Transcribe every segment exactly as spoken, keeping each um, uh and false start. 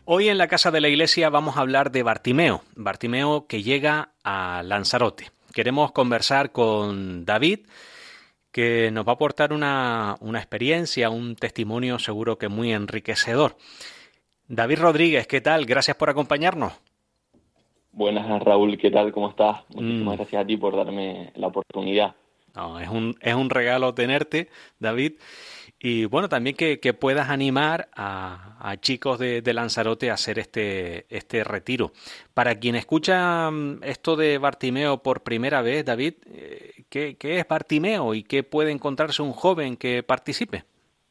Hoy en la Casa de la Iglesia vamos a hablar de Bartimeo, Bartimeo que llega a Lanzarote. Queremos conversar con David, que nos va a aportar una, una experiencia, un testimonio seguro que muy enriquecedor. David Rodríguez, ¿qué tal? Gracias por acompañarnos. Buenas, Raúl, ¿qué tal? ¿Cómo estás? Mm, Muchísimas gracias a ti por darme la oportunidad. no, es un, es un regalo tenerte, David. Y bueno, también que, que puedas animar a, a chicos de, de Lanzarote a hacer este, este retiro. Para quien escucha mm, esto de Bartimeo por primera vez, David, eh, ¿qué, qué es Bartimeo y qué puede encontrarse un joven que participe?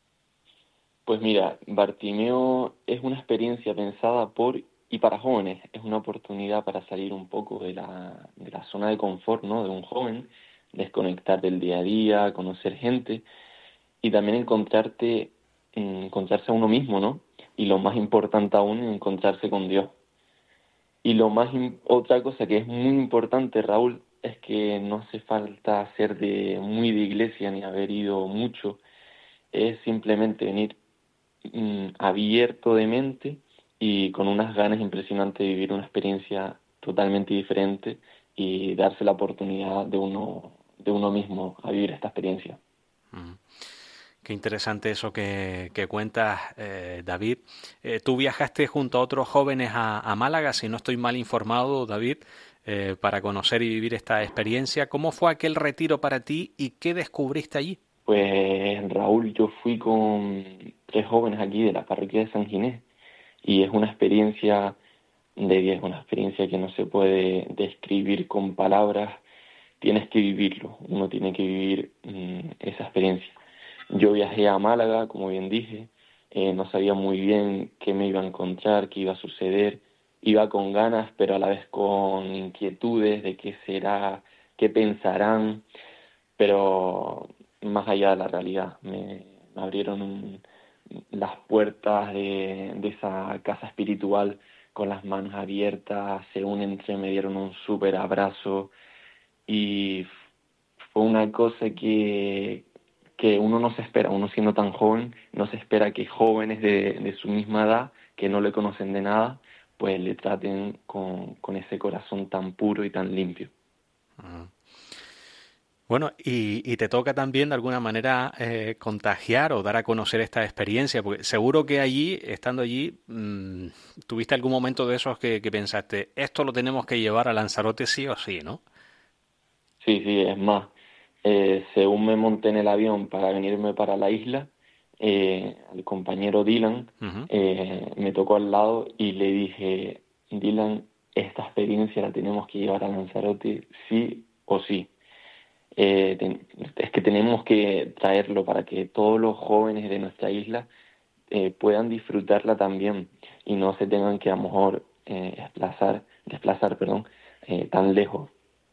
Pues mira, Bartimeo es una experiencia pensada por y para jóvenes. Es una oportunidad para salir un poco de la, de la zona de confort, ¿no? De un joven, desconectar del día a día, conocer gente y también encontrarte, mm, encontrarse a uno mismo, ¿no? Y lo más importante aún, encontrarse con Dios. Y lo más im- otra cosa que es muy importante, Raúl, es que no hace falta ser de muy de iglesia ni haber ido mucho, es simplemente venir mm, abierto de mente y con unas ganas impresionantes de vivir una experiencia totalmente diferente y darse la oportunidad de uno de uno mismo a vivir esta experiencia. Mm, qué interesante eso que, que cuentas, eh, David. Eh, tú viajaste junto a otros jóvenes a, a Málaga, si no estoy mal informado, David, eh, para conocer y vivir esta experiencia. ¿Cómo fue aquel retiro para ti y qué descubriste allí? Pues Raúl, yo fui con tres jóvenes aquí de la parroquia de San Ginés y es una experiencia de vida, es una experiencia que no se puede describir con palabras, tienes que vivirlo, uno tiene que vivir mm, esa experiencia. Yo viajé a Málaga, como bien dije, eh, no sabía muy bien qué me iba a encontrar, qué iba a suceder, iba con ganas, pero a la vez con inquietudes de qué será, qué pensarán, pero más allá de la realidad, me, me abrieron un- las puertas de, de esa casa espiritual con las manos abiertas, se unen entre, me dieron un súper abrazo y fue una cosa que, que uno no se espera, uno siendo tan joven, no se espera que jóvenes de, de su misma edad, que no le conocen de nada, pues le traten con, con ese corazón tan puro y tan limpio. Bueno, y, y te toca también de alguna manera eh, contagiar o dar a conocer esta experiencia, porque seguro que allí, estando allí, mm, tuviste algún momento de esos que, que pensaste, esto lo tenemos que llevar a Lanzarote sí o sí, ¿no? Sí, sí, es más, eh, según me monté en el avión para venirme para la isla, eh, el compañero Dylan Ujú. eh, me tocó al lado y le dije, Dylan, esta experiencia la tenemos que llevar a Lanzarote sí o sí. Eh, ten- es que tenemos que traerlo para que todos los jóvenes de nuestra isla eh, puedan disfrutarla también y no se tengan que a lo mejor eh, desplazar, desplazar, perdón, eh, tan lejos.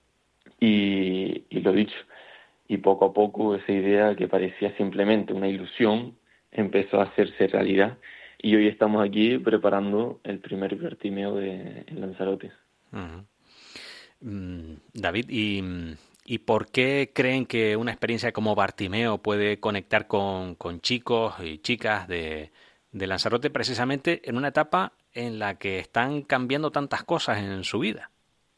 Y, y lo dicho, y poco a poco esa idea que parecía simplemente una ilusión empezó a hacerse realidad y hoy estamos aquí preparando el primer Bartimeo de en Lanzarote. Ujú. Mm, David, ¿y, mm, ¿y por qué creen que una experiencia como Bartimeo puede conectar con, con chicos y chicas de, de Lanzarote precisamente en una etapa en la que están cambiando tantas cosas en su vida?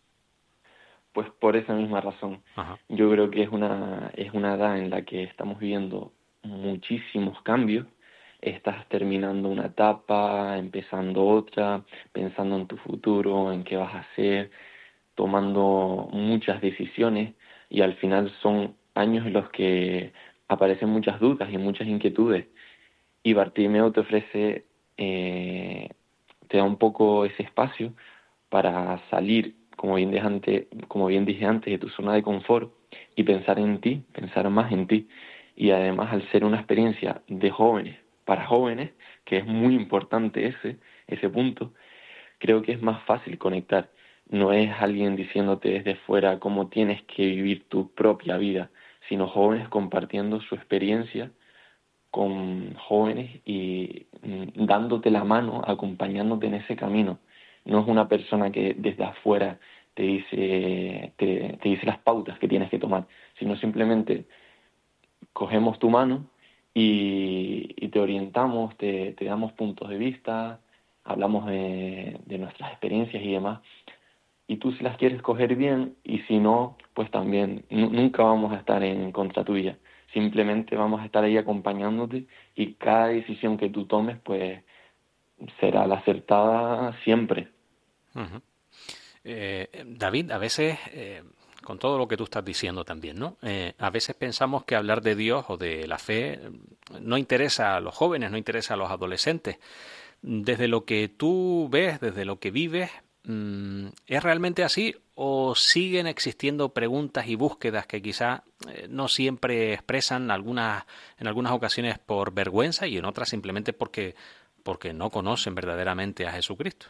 Pues por esa misma razón, Ajá. yo creo que es una, es una edad en la que estamos viviendo muchísimos cambios. Estás terminando una etapa, empezando otra, pensando en tu futuro, en qué vas a hacer, tomando muchas decisiones y al final son años en los que aparecen muchas dudas y muchas inquietudes. Y Bartimeo te ofrece, eh, te da un poco ese espacio para salir, como bien dije antes, como bien dije antes, de tu zona de confort y pensar en ti, pensar más en ti. Y además, al ser una experiencia de jóvenes para jóvenes, que es muy importante ese, ese punto, creo que es más fácil conectar. No es alguien diciéndote desde fuera cómo tienes que vivir tu propia vida, sino jóvenes compartiendo su experiencia con jóvenes y mm, dándote la mano, acompañándote en ese camino. No es una persona que desde afuera te dice, te, te dice las pautas que tienes que tomar, sino simplemente cogemos tu mano y, y te orientamos, te, te damos puntos de vista, hablamos de, de nuestras experiencias y demás, y tú si las quieres coger bien, y si no, pues también nu- nunca vamos a estar en contra tuya, simplemente vamos a estar ahí acompañándote, y cada decisión que tú tomes, pues será la acertada siempre. Ujú. Eh, David, a veces, eh, con todo lo que tú estás diciendo también, ¿no? Eh, a veces pensamos que hablar de Dios o de la fe eh, no interesa a los jóvenes, no interesa a los adolescentes. Desde lo que tú ves, desde lo que vives, mm, ¿es realmente así o siguen existiendo preguntas y búsquedas que quizá eh, no siempre expresan algunas, en algunas ocasiones por vergüenza y en otras simplemente porque, porque no conocen verdaderamente a Jesucristo?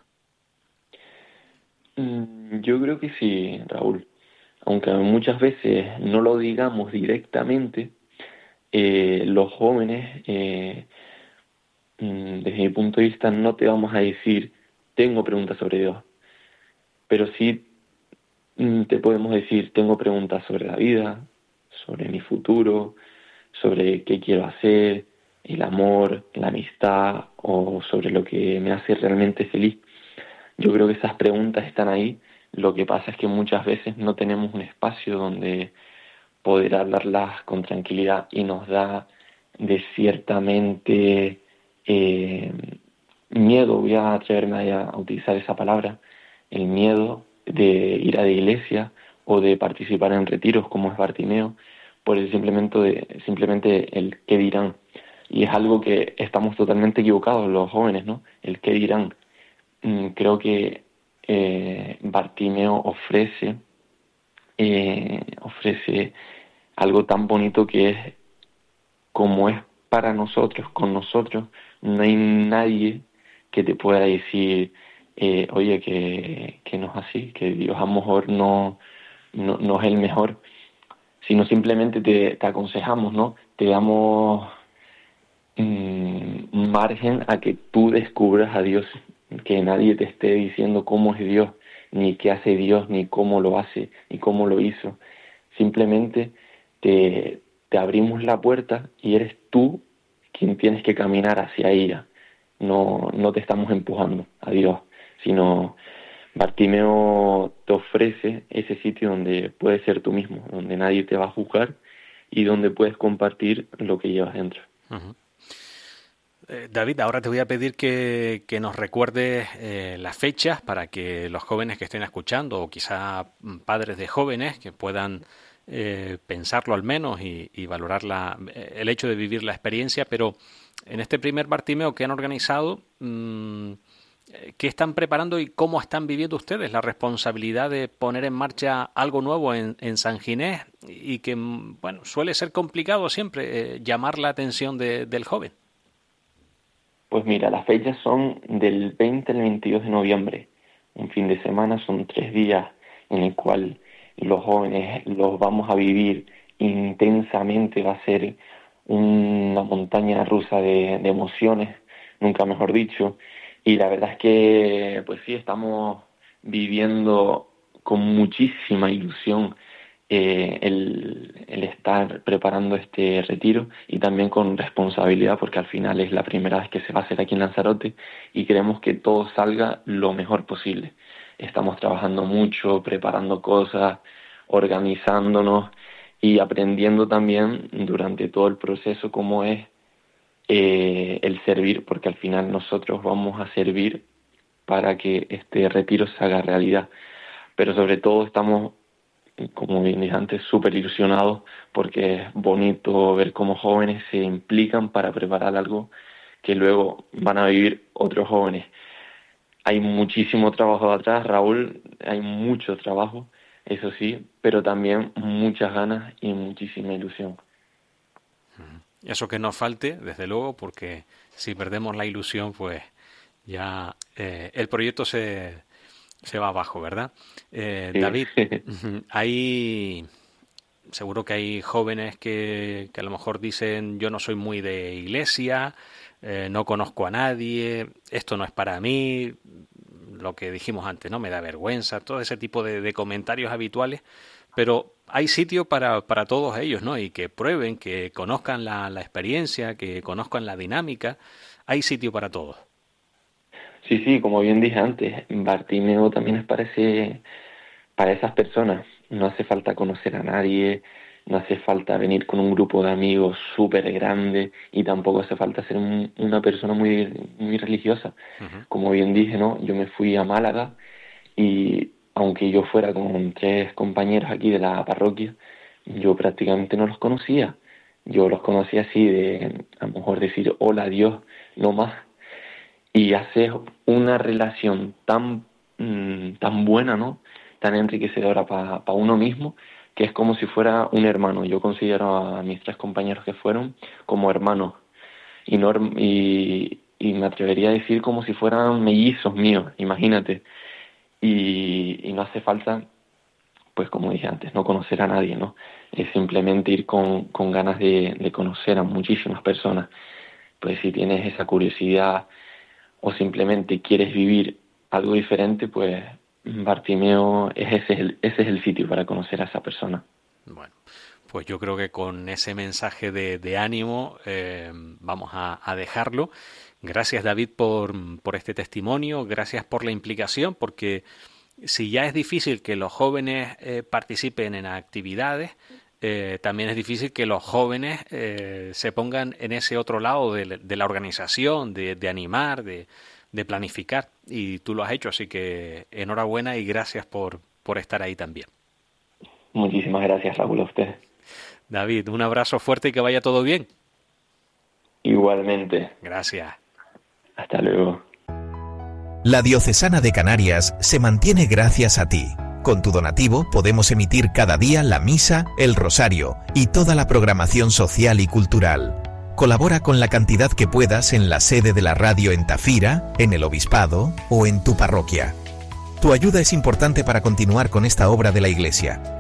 Mm, Yo creo que sí, Raúl. Aunque muchas veces no lo digamos directamente, eh, los jóvenes, eh, mm, desde mi punto de vista, no te vamos a decir, tengo preguntas sobre Dios, pero sí mm, te podemos decir, tengo preguntas sobre la vida, sobre mi futuro, sobre qué quiero hacer, el amor, la amistad o sobre lo que me hace realmente feliz. Yo creo que esas preguntas están ahí. Lo que pasa es que muchas veces no tenemos un espacio donde poder hablarlas con tranquilidad y nos da de ciertamente eh, miedo, voy a atreverme a, a utilizar esa palabra, el miedo de ir a la iglesia o de participar en retiros como es Bartimeo, por el simplemente, de, simplemente el qué dirán. Y es algo que estamos totalmente equivocados los jóvenes, ¿no? El qué dirán. Mm, Creo que eh, Bartimeo ofrece, eh, ofrece algo tan bonito que es como es para nosotros, con nosotros, no hay nadie que te pueda decir, eh, oye, que, que no es así, que Dios a lo mejor no, no, no es el mejor, sino simplemente te, te aconsejamos, ¿no? Te damos mm, margen a que tú descubras a Dios, que nadie te esté diciendo cómo es Dios, ni qué hace Dios, ni cómo lo hace, ni cómo lo hizo. Simplemente te, te abrimos la puerta y eres tú quien tienes que caminar hacia ella. No, no te estamos empujando a Dios, sino Bartimeo te ofrece ese sitio donde puedes ser tú mismo, donde nadie te va a juzgar y donde puedes compartir lo que llevas dentro. Ujú. Eh, David, ahora te voy a pedir que, que nos recuerdes eh, las fechas para que los jóvenes que estén escuchando o quizá mm, padres de jóvenes que puedan eh, pensarlo al menos y, y valorar la, eh, el hecho de vivir la experiencia, pero en este primer Bartimeo que han organizado, mm, eh, ¿qué están preparando y cómo están viviendo ustedes la responsabilidad de poner en marcha algo nuevo en, en San Ginés y que, mm, bueno, suele ser complicado siempre eh, llamar la atención de- del joven? Pues mira, las fechas son del veinte al veintidós de noviembre. Un fin de semana, son tres días en el cual los jóvenes los vamos a vivir intensamente. Va a ser una montaña rusa de, de emociones, nunca mejor dicho. Y la verdad es que, pues sí, estamos viviendo con muchísima ilusión eh, el, el estar preparando este retiro y también con responsabilidad porque al final es la primera vez que se va a hacer aquí en Lanzarote y queremos que todo salga lo mejor posible. Estamos trabajando mucho, preparando cosas, organizándonos y aprendiendo también durante todo el proceso cómo es eh, el servir, porque al final nosotros vamos a servir para que este retiro se haga realidad. Pero sobre todo estamos, como bien dije antes, súper ilusionados porque es bonito ver cómo jóvenes se implican para preparar algo que luego van a vivir otros jóvenes. Hay muchísimo trabajo atrás, Raúl, hay mucho trabajo, eso sí, pero también muchas ganas y muchísima ilusión. Eso que nos falte, desde luego, porque si perdemos la ilusión, pues ya eh, el proyecto se, se va abajo, ¿verdad? Eh, Sí. David, hay, seguro que hay jóvenes que, que a lo mejor dicen yo no soy muy de iglesia, eh, no conozco a nadie, esto no es para mí, lo que dijimos antes, ¿no? Me da vergüenza, todo ese tipo de, de comentarios habituales, pero hay sitio para, para todos ellos, ¿no? Y que prueben, que conozcan la, la experiencia, que conozcan la dinámica, hay sitio para todos. Sí, sí, como bien dije antes, Bartimeo también es para, ese, para esas personas. No hace falta conocer a nadie, no hace falta venir con un grupo de amigos súper grande y tampoco hace falta ser un, una persona muy, muy religiosa. Uh-huh. Como bien dije, ¿no? Yo me fui a Málaga y aunque yo fuera con tres compañeros aquí de la parroquia, yo prácticamente no los conocía. Yo los conocía así de, a lo mejor decir hola a Dios, no más. Y haces una relación tan, mmm, tan buena, ¿no? Tan enriquecedora para pa uno mismo, que es como si fuera un hermano. Yo considero a mis tres compañeros que fueron como hermanos. Y, no, y, y me atrevería a decir como si fueran mellizos míos, imagínate. Y, y no hace falta, pues como dije antes, no conocer a nadie, ¿no? Es simplemente ir con, con ganas de, de conocer a muchísimas personas. Pues si tienes esa curiosidad o simplemente quieres vivir algo diferente, pues Bartimeo, es ese, es el, ese es el sitio para conocer a esa persona. Bueno, pues yo creo que con ese mensaje de, de ánimo eh, vamos a, a dejarlo. Gracias, David, por, por este testimonio, gracias por la implicación, porque si ya es difícil que los jóvenes eh, participen en actividades, eh, también es difícil que los jóvenes eh, se pongan en ese otro lado de, de la organización, de, de animar, de, de planificar. Y tú lo has hecho, así que enhorabuena y gracias por, por estar ahí también. Muchísimas gracias, Raúl, a usted. David, un abrazo fuerte y que vaya todo bien. Igualmente. Gracias. Hasta luego. La Diocesana de Canarias se mantiene gracias a ti. Con tu donativo podemos emitir cada día la misa, el rosario y toda la programación social y cultural. Colabora con la cantidad que puedas en la sede de la radio en Tafira, en el Obispado o en tu parroquia. Tu ayuda es importante para continuar con esta obra de la Iglesia.